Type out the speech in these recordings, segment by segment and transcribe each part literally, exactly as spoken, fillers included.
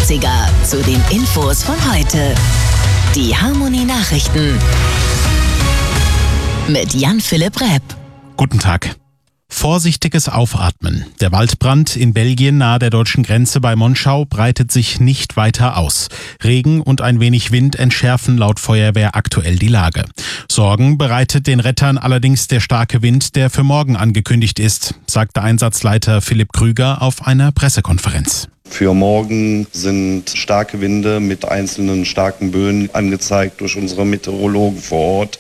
neunziger zu den Infos von heute. Die Harmonie-Nachrichten mit Jan-Philipp Repp. Guten Tag. Vorsichtiges Aufatmen. Der Waldbrand in Belgien nahe der deutschen Grenze bei Monschau breitet sich nicht weiter aus. Regen und ein wenig Wind entschärfen laut Feuerwehr aktuell die Lage. Sorgen bereitet den Rettern allerdings der starke Wind, der für morgen angekündigt ist, sagte Einsatzleiter Philipp Krüger auf einer Pressekonferenz. Für morgen sind starke Winde mit einzelnen starken Böen angezeigt durch unsere Meteorologen vor Ort,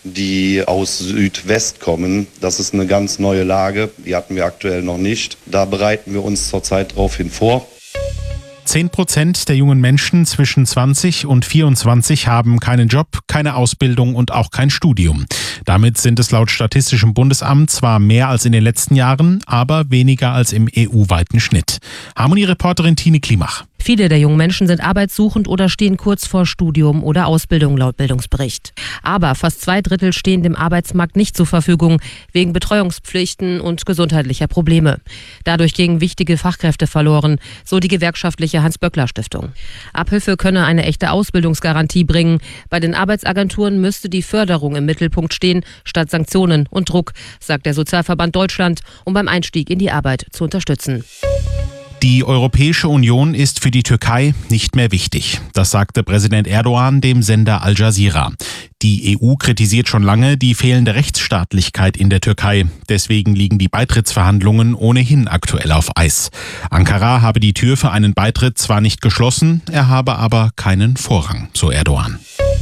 die aus Südwest kommen. Das ist eine ganz neue Lage, die hatten wir aktuell noch nicht. Da bereiten wir uns zurzeit darauf hin vor. Zehn Prozent der jungen Menschen zwischen zwanzig und vierundzwanzig haben keinen Job, keine Ausbildung und auch kein Studium. Damit sind es laut Statistischem Bundesamt zwar mehr als in den letzten Jahren, aber weniger als im E U-weiten Schnitt. Harmonie-Reporterin Tine Klimach. Viele der jungen Menschen sind arbeitssuchend oder stehen kurz vor Studium oder Ausbildung laut Bildungsbericht. Aber fast zwei Drittel stehen dem Arbeitsmarkt nicht zur Verfügung, wegen Betreuungspflichten und gesundheitlicher Probleme. Dadurch gingen wichtige Fachkräfte verloren, so die gewerkschaftliche Hans-Böckler-Stiftung. Abhilfe könne eine echte Ausbildungsgarantie bringen. Bei den Arbeitsagenturen müsste die Förderung im Mittelpunkt stehen, statt Sanktionen und Druck, sagt der Sozialverband Deutschland, um beim Einstieg in die Arbeit zu unterstützen. Die Europäische Union ist für die Türkei nicht mehr wichtig. Das sagte Präsident Erdogan dem Sender Al Jazeera. Die E U kritisiert schon lange die fehlende Rechtsstaatlichkeit in der Türkei. Deswegen liegen die Beitrittsverhandlungen ohnehin aktuell auf Eis. Ankara habe die Tür für einen Beitritt zwar nicht geschlossen, er habe aber keinen Vorrang, so Erdogan.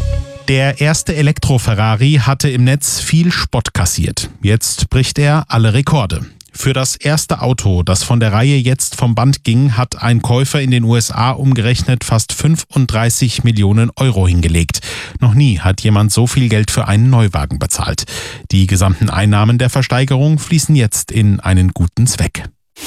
Der erste Elektro-Ferrari hatte im Netz viel Spott kassiert. Jetzt bricht er alle Rekorde. Für das erste Auto, das von der Reihe jetzt vom Band ging, hat ein Käufer in den U S A umgerechnet fast fünfunddreißig Millionen Euro hingelegt. Noch nie hat jemand so viel Geld für einen Neuwagen bezahlt. Die gesamten Einnahmen der Versteigerung fließen jetzt in einen guten Zweck.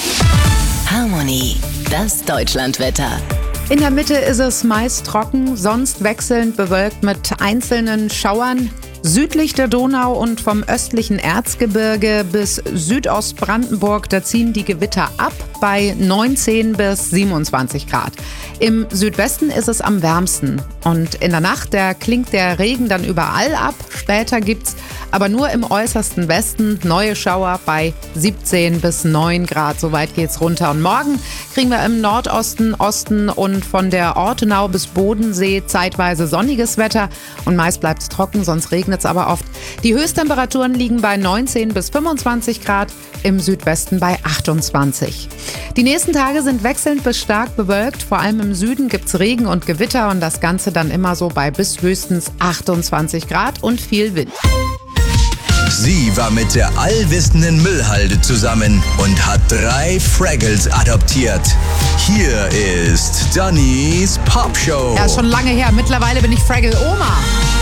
Harmonie, das Deutschlandwetter. In der Mitte ist es meist trocken, sonst wechselnd bewölkt mit einzelnen Schauern. Südlich der Donau und vom östlichen Erzgebirge bis Südostbrandenburg, da ziehen die Gewitter ab bei neunzehn bis siebenundzwanzig Grad. Im Südwesten ist es am wärmsten und in der Nacht, da klingt der Regen dann überall ab. Später gibt's aber nur im äußersten Westen neue Schauer bei siebzehn bis neun Grad. So weit geht's runter. Und morgen kriegen wir im Nordosten, Osten und von der Ortenau bis Bodensee zeitweise sonniges Wetter und meist bleibt es trocken, sonst regnet es aber oft. Die Höchsttemperaturen liegen bei neunzehn bis fünfundzwanzig Grad, im Südwesten bei achtundzwanzig. Die nächsten Tage sind wechselnd bis stark bewölkt. Vor allem im Süden gibt es Regen und Gewitter und das Ganze dann immer so bei bis höchstens achtundzwanzig Grad und viel Wind. Sie war mit der allwissenden Müllhalde zusammen und hat drei Fraggles adoptiert. Hier ist Dannys Popshow. Ja, schon lange her. Mittlerweile bin ich Fraggle Oma.